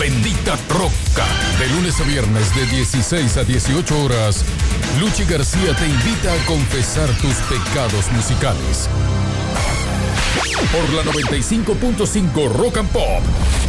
bendita troca. De lunes a viernes de 16 a 18 horas, Luchi García te invita a confesar tus pecados musicales. Por la 95.5 Rock and Pop.